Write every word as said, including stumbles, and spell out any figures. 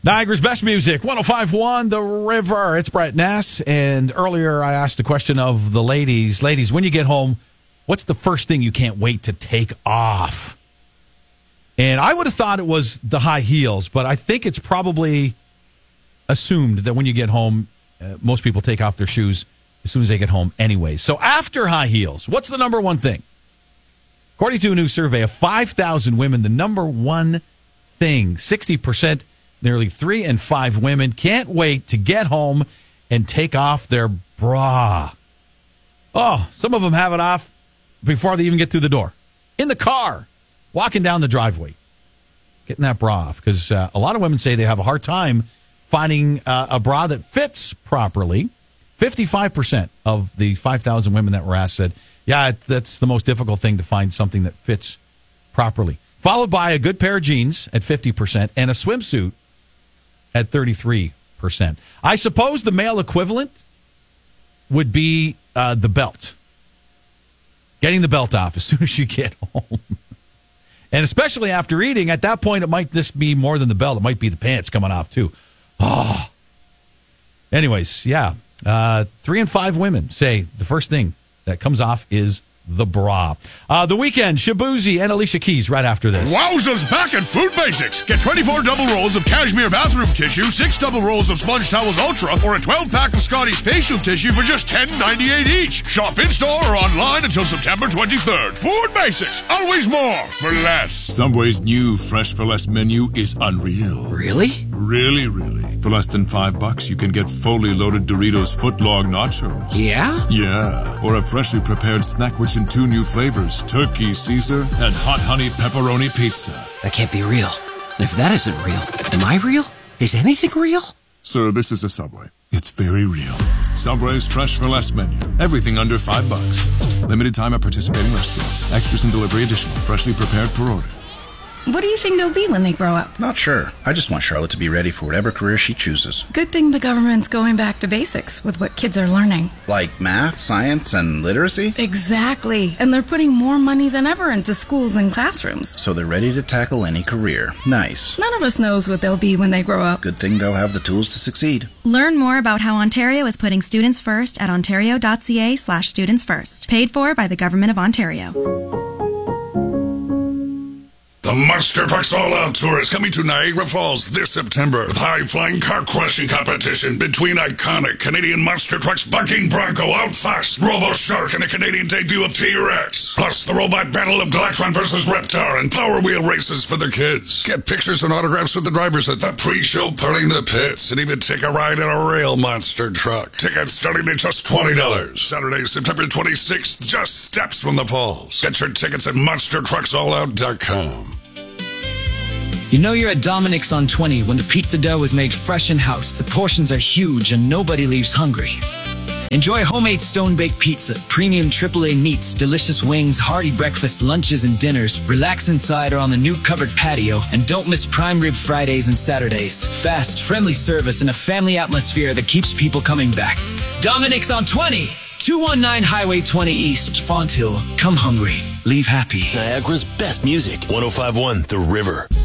Niagara's best music, one oh five point one The River. It's Brett Ness. And earlier I asked the question of the ladies. Ladies, when you get home, what's the first thing you can't wait to take off? And I would have thought it was the high heels, but I think it's probably assumed that when you get home, uh, most people take off their shoes as soon as they get home anyway. So after high heels, what's the number one thing? According to a new survey of five thousand women, the number one thing, sixty percent, nearly three in five women can't wait to get home and take off their bra. Oh, some of them have it off before they even get through the door. In the car, walking down the driveway, getting that bra off. Because uh, a lot of women say they have a hard time finding uh, a bra that fits properly. fifty-five percent of the five thousand women that were asked said, yeah, that's the most difficult thing to find something that fits properly. Followed by a good pair of jeans at fifty percent and a swimsuit at thirty-three percent. I suppose the male equivalent would be uh, the belt. Getting the belt off as soon as you get home. And especially after eating, at that point, it might just be more than the belt. It might be the pants coming off, too. Oh. Anyways, yeah. Uh, three in five women say the first thing that comes off is the bra. Uh, the Weekend, Shabuzi and Alicia Keys right after this. Wowzers back at Food Basics. Get twenty-four double rolls of cashmere bathroom tissue, six double rolls of Sponge Towels Ultra, or a twelve pack of Scotty's facial tissue for just ten ninety-eight each. Shop in-store or online until September twenty-third. Food Basics. Always more for less. Subway's new Fresh for Less menu is unreal. Really? Really, really. For less than five bucks, you can get fully loaded Doritos footlong nachos. Yeah? Yeah. Or a freshly prepared snack rich in two new flavors, Turkey Caesar and Hot Honey Pepperoni Pizza. That can't be real. And if that isn't real, am I real? Is anything real? Sir, this is a Subway. It's very real. Subway's Fresh for Less menu. Everything under five bucks. Limited time at participating restaurants. Extras and delivery additional. Freshly prepared per order. What do you think they'll be when they grow up? Not sure. I just want Charlotte to be ready for whatever career she chooses. Good thing the government's going back to basics with what kids are learning. Like math, science, and literacy? Exactly. And they're putting more money than ever into schools and classrooms. So they're ready to tackle any career. Nice. None of us knows what they'll be when they grow up. Good thing they'll have the tools to succeed. Learn more about how Ontario is putting students first at ontario.ca slash students first. Paid for by the Government of Ontario. The Monster Trucks All-Out Tour is coming to Niagara Falls this September with high-flying car-crushing competition between iconic Canadian monster trucks Bucking Bronco, Outfast, Robo-Shark, and a Canadian debut of T-Rex. Plus the robot battle of Galactron versus Reptar and Power Wheel races for the kids. Get pictures and autographs with the drivers at the pre-show Pulling the Pits and even take a ride in a real monster truck. Tickets starting at just twenty dollars. Saturday, September twenty-sixth, just steps from the falls. Get your tickets at monster trucks all out dot com. You know you're at Dominic's on twenty when the pizza dough is made fresh in-house, the portions are huge, and nobody leaves hungry. Enjoy homemade stone-baked pizza, premium triple A meats, delicious wings, hearty breakfast, lunches, and dinners. Relax inside or on the new covered patio, and don't miss prime rib Fridays and Saturdays. Fast, friendly service, and a family atmosphere that keeps people coming back. Dominic's on twenty, two nineteen Highway twenty East, Fonthill. Come hungry, leave happy. Niagara's best music, one oh five point one The River.